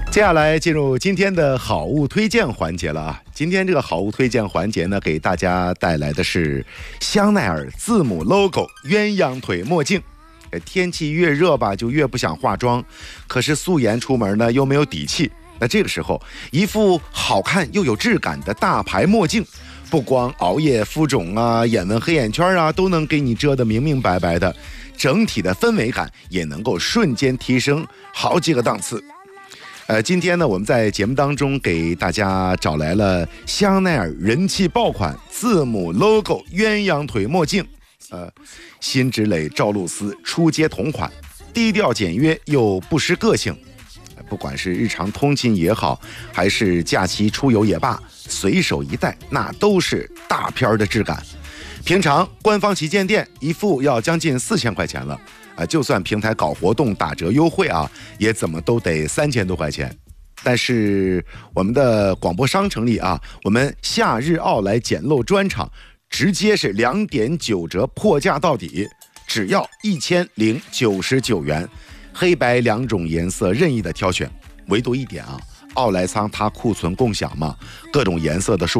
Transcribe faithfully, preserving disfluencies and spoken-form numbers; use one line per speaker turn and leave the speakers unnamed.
接下来进入今天的好物推荐环节了啊！今天这个好物推荐环节呢，给大家带来的是香奈儿字母 logo 鸳鸯腿墨镜。天气越热吧，就越不想化妆，可是素颜出门呢，又没有底气。那这个时候，一副好看又有质感的大牌墨镜，不光熬夜浮肿啊、眼纹黑眼圈啊，都能给你遮得明明白白的，整体的氛围感也能够瞬间提升好几个档次。呃，今天呢，我们在节目当中给大家找来了香奈儿人气爆款字母 logo 鸳鸯腿墨镜，呃，辛芷蕾、赵露思出街同款，低调简约又不失个性。不管是日常通勤也好，还是假期出游也罢，随手一戴，那都是大片的质感。平常官方旗舰店一副要将近四千块钱了。啊，就算平台搞活动打折优惠啊，也怎么都得三千多块钱。但是我们的广播商城里啊，我们夏日奥莱捡漏专场，直接是两点九折破价到底，只要一千零九十九元，黑白两种颜色任意的挑选。唯独一点啊，奥莱仓它库存共享嘛，各种颜色的数